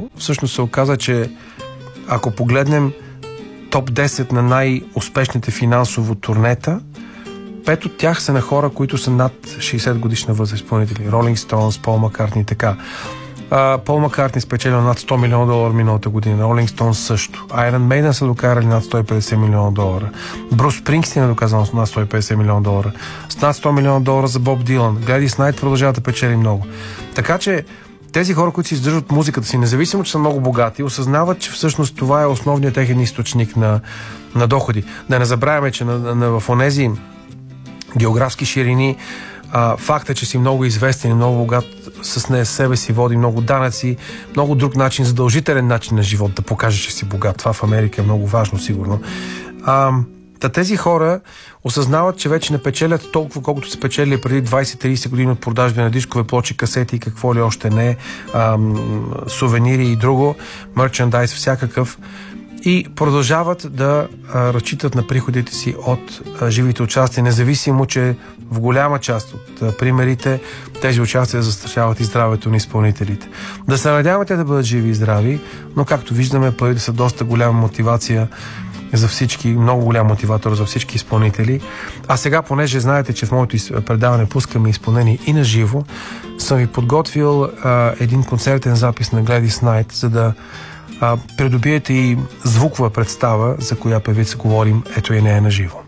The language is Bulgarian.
времето всъщност се оказа, че ако погледнем топ 10 на най-успешните финансово турнета, 5 от тях са на хора, които са над 60 годишна възраст изпълнители. Rolling Stones, Пол Маккартни и така. Пол Маккартни спечелил над $100 милиона миналата година. Rolling Stones също. Iron Maiden са докарали над $150 милиона. Брус Спрингстин е доказал над $150 милиона. С над $100 милиона за Боб Дилан. Гледис Найт продължава да печели много. Така че тези хора, които си издържат музиката си, независимо, че са много богати, осъзнават, че всъщност това е основният техен източник на доходи. Да не забравяме, че в онези географски ширини факта, че си много известен и много богат, с себе си води много данъци, много друг начин, задължителен начин на живот, да покаже, че си богат. Това в Америка е много важно, сигурно. Тези хора осъзнават, че вече не печелят толкова, колкото са печели преди 20-30 години от продажби на дискове, плочи, касети и какво ли още не, сувенири и друго, мерчендайз всякакъв, и продължават да разчитат на приходите си от живите участия, независимо, че в голяма част от примерите тези участия застрашават и здравето на изпълнителите. Да се надяваме те да бъдат живи и здрави, но както виждаме, парите са доста голяма мотивация за всички, много голям мотиватор за всички изпълнители. А сега, понеже знаете, че в моето предаване пускаме изпълнение и на живо, съм ви подготвил един концертен запис на Гледис Найт, за да придобиете и звукова представа, за коя певица говорим. Ето и нея на живо.